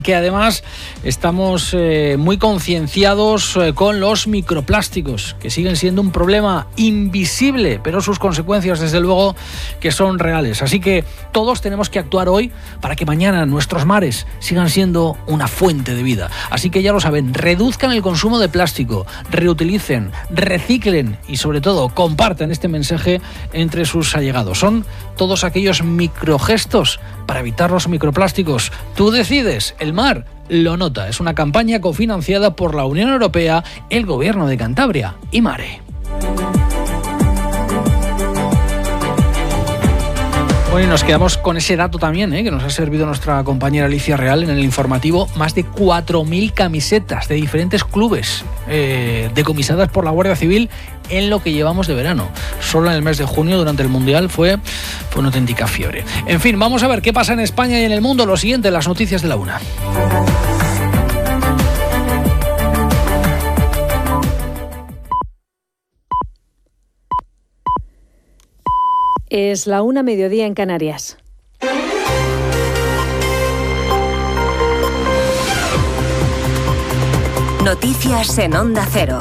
Que además estamos muy concienciados con los microplásticos, que siguen siendo un problema invisible, pero sus consecuencias desde luego que son reales. Así que todos tenemos que actuar hoy para que mañana nuestros mares sigan siendo una fuente de vida. Así que ya lo saben, reduzcan el consumo de plástico, reutilicen, reciclen y sobre todo compartan este mensaje entre sus allegados. Son todos aquellos microgestos para evitar los microplásticos. Tú decides, el mar lo nota. Es una campaña cofinanciada por la Unión Europea, el Gobierno de Cantabria y Mare. Bueno, y nos quedamos con ese dato también, que nos ha servido nuestra compañera Alicia Real en el informativo. Más de 4.000 camisetas de diferentes clubes decomisadas por la Guardia Civil en lo que llevamos de verano. Solo en el mes de junio, durante el Mundial, fue una auténtica fiebre. En fin, vamos a ver qué pasa en España y en el mundo. Lo siguiente, las noticias de la una. Es la 1:00, mediodía en Canarias. Noticias en Onda Cero.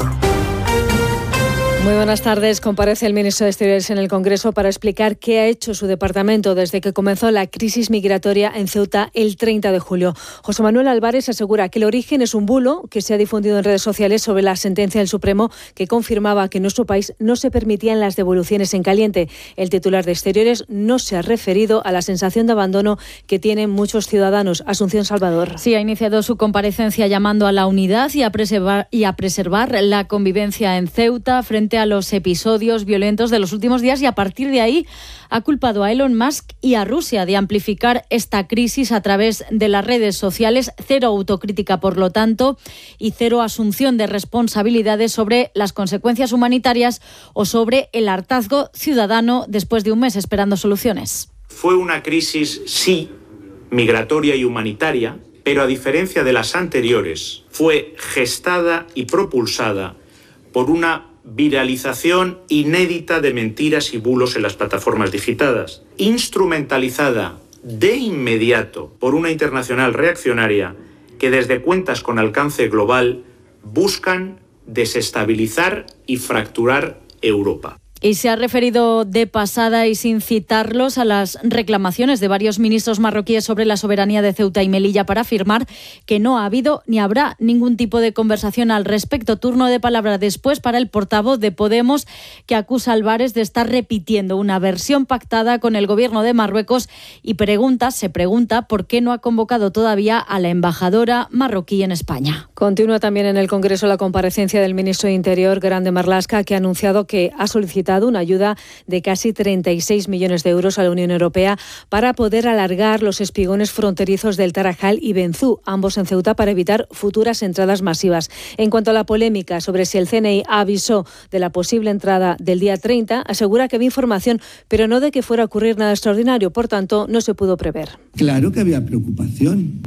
Muy buenas tardes. Comparece el ministro de Exteriores en el Congreso para explicar qué ha hecho su departamento desde que comenzó la crisis migratoria en Ceuta el 30 de julio. José Manuel Álvarez asegura que el origen es un bulo que se ha difundido en redes sociales sobre la sentencia del Supremo que confirmaba que en nuestro país no se permitían las devoluciones en caliente. El titular de Exteriores no se ha referido a la sensación de abandono que tienen muchos ciudadanos. Asunción Salvador. Sí, ha iniciado su comparecencia llamando a la unidad y a preservar la convivencia en Ceuta frente a los episodios violentos de los últimos días, y a partir de ahí ha culpado a Elon Musk y a Rusia de amplificar esta crisis a través de las redes sociales. Cero autocrítica, por lo tanto, y cero asunción de responsabilidades sobre las consecuencias humanitarias o sobre el hartazgo ciudadano después de un mes esperando soluciones. Fue una crisis, sí, migratoria y humanitaria, pero a diferencia de las anteriores, fue gestada y propulsada por una viralización inédita de mentiras y bulos en las plataformas digitales, instrumentalizada de inmediato por una internacional reaccionaria que desde cuentas con alcance global buscan desestabilizar y fracturar Europa. Y se ha referido de pasada y sin citarlos a las reclamaciones de varios ministros marroquíes sobre la soberanía de Ceuta y Melilla para afirmar que no ha habido ni habrá ningún tipo de conversación al respecto. Turno de palabra después para el portavoz de Podemos, que acusa a Álvarez de estar repitiendo una versión pactada con el gobierno de Marruecos y se pregunta por qué no ha convocado todavía a la embajadora marroquí en España. Continúa también en el Congreso la comparecencia del ministro de Interior, Grande Marlaska, que ha anunciado que ha solicitado una ayuda de casi 36 millones de euros a la Unión Europea para poder alargar los espigones fronterizos del Tarajal y Benzú, ambos en Ceuta, para evitar futuras entradas masivas. En cuanto a la polémica sobre si el CNI avisó de la posible entrada del día 30, asegura que había información, pero no de que fuera a ocurrir nada extraordinario, por tanto, no se pudo prever. Claro que había preocupación.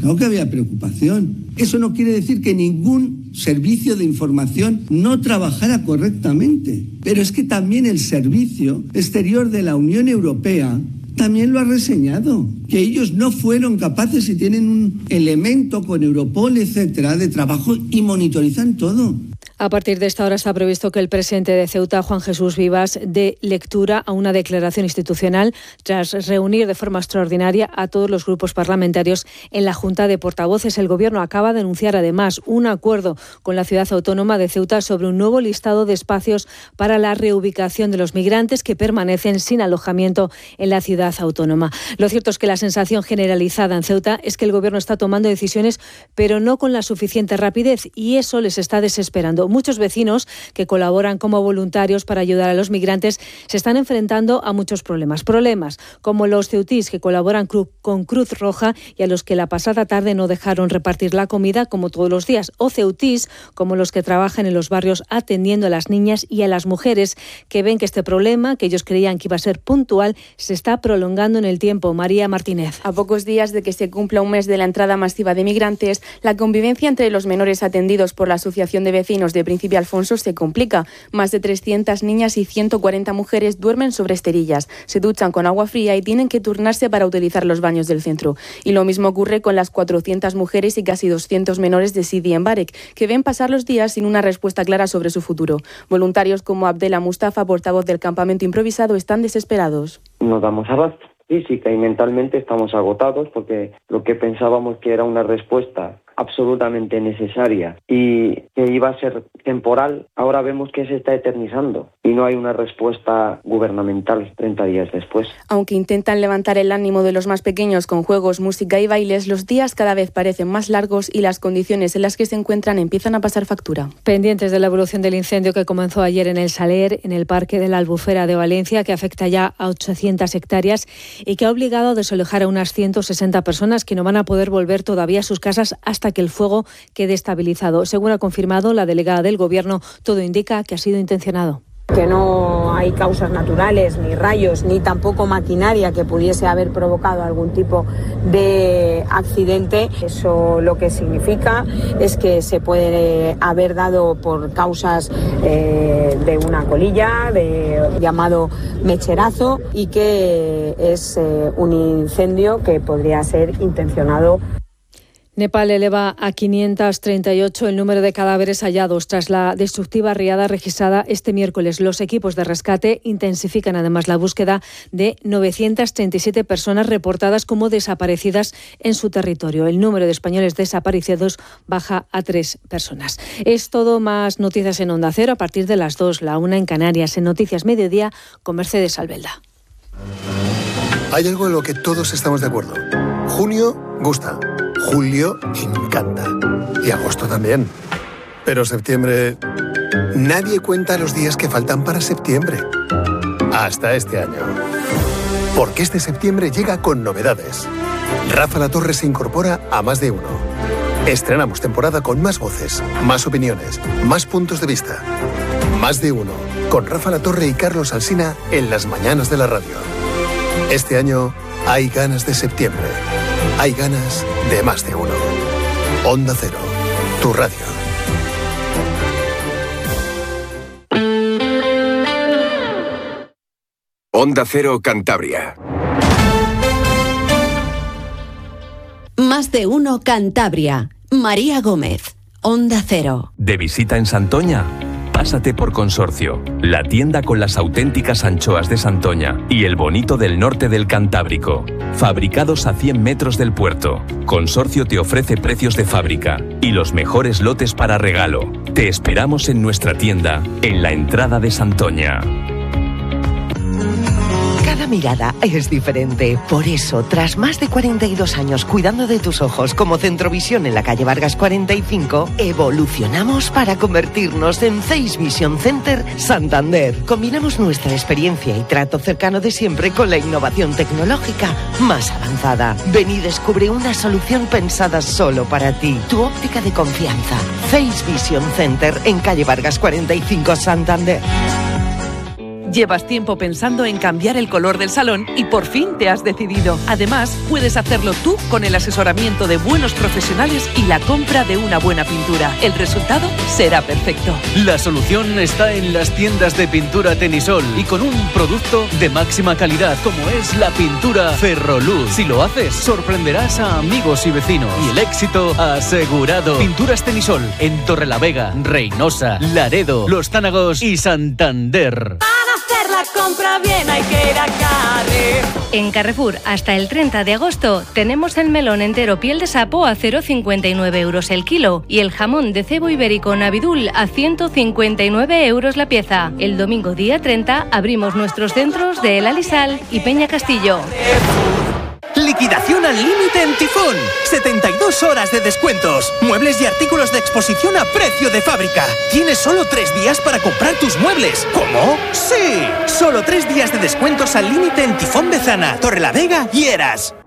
Eso no quiere decir que ningún servicio de información no trabajara correctamente, pero es que también el Servicio Exterior de la Unión Europea también lo ha reseñado, que ellos no fueron capaces y tienen un elemento con Europol, etcétera, de trabajo y monitorizan todo. A partir de esta hora está previsto que el presidente de Ceuta, Juan Jesús Vivas, dé lectura a una declaración institucional tras reunir de forma extraordinaria a todos los grupos parlamentarios en la Junta de Portavoces. El Gobierno acaba de anunciar además un acuerdo con la ciudad autónoma de Ceuta sobre un nuevo listado de espacios para la reubicación de los migrantes que permanecen sin alojamiento en la ciudad autónoma. Lo cierto es que la sensación generalizada en Ceuta es que el Gobierno está tomando decisiones, pero no con la suficiente rapidez, y eso les está desesperando. Muchos vecinos que colaboran como voluntarios para ayudar a los migrantes se están enfrentando a muchos problemas como los ceutís que colaboran con Cruz Roja y a los que la pasada tarde no dejaron repartir la comida como todos los días, o ceutís como los que trabajan en los barrios atendiendo a las niñas y a las mujeres, que ven que este problema, que ellos creían que iba a ser puntual, se está prolongando en el tiempo. María Martínez. A pocos días de que se cumpla un mes de la entrada masiva de migrantes, la convivencia entre los menores atendidos por la Asociación de Vecinos Los de Príncipe Alfonso se complica. Más de 300 niñas y 140 mujeres duermen sobre esterillas, se duchan con agua fría y tienen que turnarse para utilizar los baños del centro. Y lo mismo ocurre con las 400 mujeres y casi 200 menores de Sidi en Barek, que ven pasar los días sin una respuesta clara sobre su futuro. Voluntarios como Abdela Mustafa, portavoz del campamento improvisado, están desesperados. No damos abasto. Física y mentalmente estamos agotados porque lo que pensábamos que era una respuesta absolutamente necesaria y que iba a ser temporal, ahora vemos que se está eternizando y no hay una respuesta gubernamental 30 días después. Aunque intentan levantar el ánimo de los más pequeños con juegos, música y bailes, los días cada vez parecen más largos y las condiciones en las que se encuentran empiezan a pasar factura. Pendientes de la evolución del incendio que comenzó ayer en el Saler, en el Parque de la Albufera de Valencia, que afecta ya a 800 hectáreas y que ha obligado a desalojar a unas 160 personas que no van a poder volver todavía a sus casas hasta que el fuego quede estabilizado. Según ha confirmado la delegada del Gobierno, todo indica que ha sido intencionado. Que no hay causas naturales, ni rayos, ni tampoco maquinaria que pudiese haber provocado algún tipo de accidente. Eso lo que significa es que se puede haber dado por causas de una colilla, de llamado mecherazo, y que es un incendio que podría ser intencionado. Nepal eleva a 538 el número de cadáveres hallados tras la destructiva riada registrada este miércoles. Los equipos de rescate intensifican además la búsqueda de 937 personas reportadas como desaparecidas en su territorio. El número de españoles desaparecidos baja a 3 personas. Es todo, más noticias en Onda Cero a partir de las 2, la 1 en Canarias. En Noticias Mediodía con Mercedes Albelda. Hay algo en lo que todos estamos de acuerdo. Junio gusta. Julio encanta. Y agosto también. Pero septiembre... Nadie cuenta los días que faltan para septiembre. Hasta este año. Porque este septiembre llega con novedades. Rafa La Torre se incorpora a Más de Uno. Estrenamos temporada con más voces, más opiniones, más puntos de vista. Más de Uno. Con Rafa La Torre y Carlos Alsina en las mañanas de la radio. Este año hay ganas de septiembre. Hay ganas de Más de Uno. Onda Cero, tu radio. Onda Cero Cantabria. Más de Uno Cantabria. María Gómez, Onda Cero. ¿De visita en Santoña? Pásate por Consorcio, la tienda con las auténticas anchoas de Santoña y el bonito del norte del Cantábrico. Fabricados a 100 metros del puerto. Consorcio te ofrece precios de fábrica y los mejores lotes para regalo. Te esperamos en nuestra tienda, en la entrada de Santoña. Cada mirada es diferente. Por eso, tras más de 42 años cuidando de tus ojos como Centrovisión en la calle Vargas 45, evolucionamos para convertirnos en Face Vision Center Santander. Combinamos nuestra experiencia y trato cercano de siempre con la innovación tecnológica más avanzada. Ven y descubre una solución pensada solo para ti. Tu óptica de confianza. Face Vision Center en calle Vargas 45 Santander. Llevas tiempo pensando en cambiar el color del salón y por fin te has decidido. Además, puedes hacerlo tú con el asesoramiento de buenos profesionales y la compra de una buena pintura. El resultado será perfecto. La solución está en las tiendas de pintura Tenisol y con un producto de máxima calidad como es la pintura Ferroluz. Si lo haces, sorprenderás a amigos y vecinos y el éxito asegurado. Pinturas Tenisol en Torrelavega, Reynosa, Laredo, Los Tánagos y Santander. Hacer la compra bien hay que ir a Carrefour. En Carrefour, hasta el 30 de agosto, tenemos el melón entero piel de sapo a 0,59 euros el kilo y el jamón de cebo ibérico Navidul a 159 euros la pieza. El domingo día 30 abrimos nuestros centros de El Alisal y Peña Castillo. Liquidación al límite en Tifón. 72 horas de descuentos. Muebles y artículos de exposición a precio de fábrica. Tienes solo 3 días para comprar tus muebles. ¿Cómo? ¡Sí! Solo 3 días de descuentos al límite en Tifón Bezana, Torrelavega y Eras.